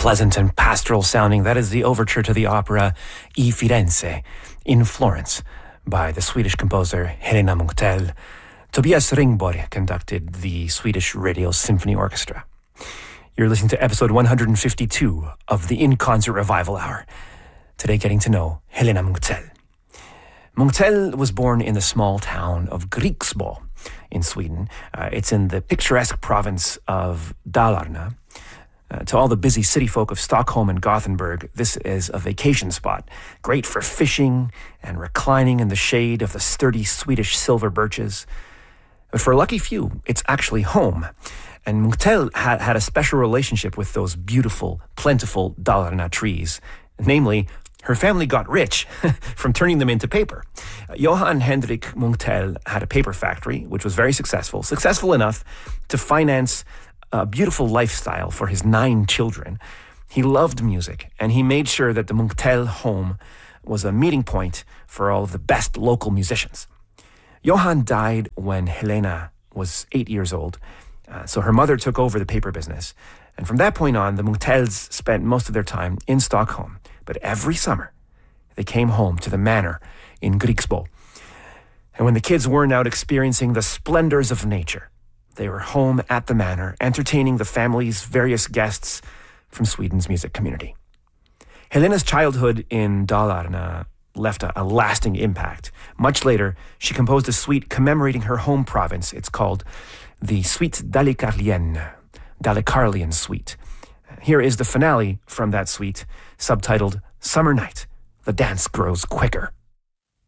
pleasant and pastoral sounding. That is the overture to the opera I Firenze in Florence by the Swedish composer Helena Munkhtel. Tobias Ringborg conducted the Swedish Radio Symphony Orchestra. You're listening to episode 152 of the In Concert Revival Hour. Today, getting to know Helena Munkhtel. Munkhtel was born in the small town of Grycksbo in Sweden. It's in the picturesque province of Dalarna. To all the busy city folk of Stockholm and Gothenburg, this is a vacation spot, great for fishing and reclining in the shade of the sturdy Swedish silver birches. But for a lucky few, it's actually home. And Munkhtel had a special relationship with those beautiful, plentiful Dalarna trees. Namely, her family got rich from turning them into paper. Johan Henrik Munkhtel had a paper factory, which was very successful enough to finance a beautiful lifestyle for his 9 children. He loved music, and he made sure that the Munkhtel home was a meeting point for all of the best local musicians. Johan died when Helena was 8 years old, so her mother took over the paper business. And from that point on, the Munkhtels spent most of their time in Stockholm. But every summer, they came home to the manor in Grycksbo. And when the kids weren't out experiencing the splendors of nature, they were home at the manor, entertaining the family's various guests from Sweden's music community. Helena's childhood in Dalarna left a lasting impact. Much later, she composed a suite commemorating her home province. It's called the Suite Dalecarlian Suite. Here is the finale from that suite, subtitled Summer Night, The Dance Grows Quicker.